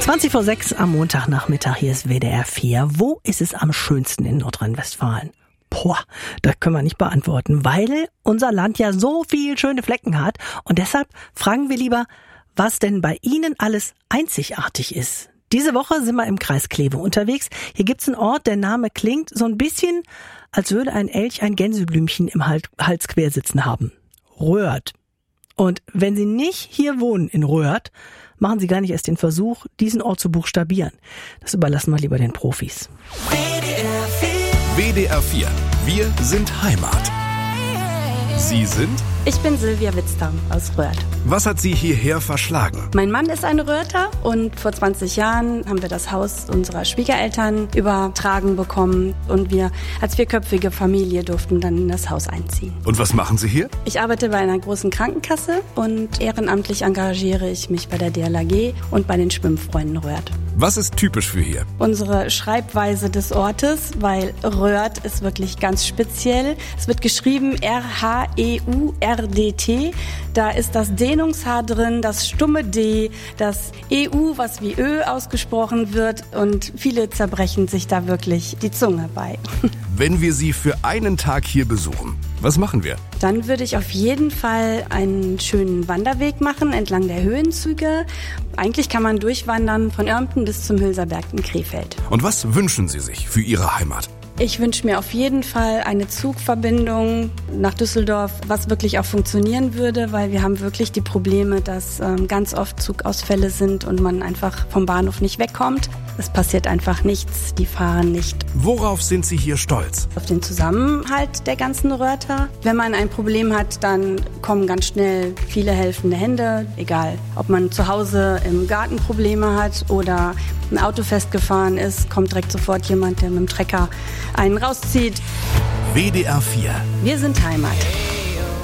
20:06 am Montagnachmittag, hier ist WDR 4. Wo ist es am schönsten in Nordrhein-Westfalen? Das können wir nicht beantworten, weil unser Land ja so viel schöne Flecken hat. Und deshalb fragen wir lieber, was denn bei Ihnen alles einzigartig ist. Diese Woche sind wir im Kreis Kleve unterwegs. Hier gibt's einen Ort, der Name klingt so ein bisschen, als würde ein Elch ein Gänseblümchen im Hals quer sitzen haben. Röhrt. Und wenn Sie nicht hier wohnen in Röhrt, machen Sie gar nicht erst den Versuch, diesen Ort zu buchstabieren. Das überlassen wir lieber den Profis. WDR 4. Wir sind Heimat. Sie sind? Ich bin Silvia Witzter aus Röhrt. Was hat Sie hierher verschlagen? Mein Mann ist ein Röhrter und vor 20 Jahren haben wir das Haus unserer Schwiegereltern übertragen bekommen und wir als vierköpfige Familie durften dann in das Haus einziehen. Und was machen Sie hier? Ich arbeite bei einer großen Krankenkasse und ehrenamtlich engagiere ich mich bei der DLRG und bei den Schwimmfreunden Röhrt. Was ist typisch für hier? Unsere Schreibweise des Ortes, weil Röhrt ist wirklich ganz speziell. Es wird geschrieben R-H-E-U-R-D-T. Da ist das Dehnungs-H drin, das stumme D, das EU, was wie Ö ausgesprochen wird. Und viele zerbrechen sich da wirklich die Zunge bei. Wenn wir Sie für einen Tag hier besuchen, was machen wir? Dann würde ich auf jeden Fall einen schönen Wanderweg machen entlang der Höhenzüge. Eigentlich kann man durchwandern von Örmten bis zum Hülserberg in Krefeld. Und was wünschen Sie sich für Ihre Heimat? Ich wünsche mir auf jeden Fall eine Zugverbindung nach Düsseldorf, was wirklich auch funktionieren würde, weil wir haben wirklich die Probleme, dass ganz oft Zugausfälle sind und man einfach vom Bahnhof nicht wegkommt. Es passiert einfach nichts, die fahren nicht. Worauf sind Sie hier stolz? Auf den Zusammenhalt der ganzen Röhrter. Wenn man ein Problem hat, dann kommen ganz schnell viele helfende Hände. Egal, ob man zu Hause im Garten Probleme hat oder ein Auto festgefahren ist, kommt direkt sofort jemand, der mit dem Trecker einen rauszieht. WDR 4. Wir sind Heimat.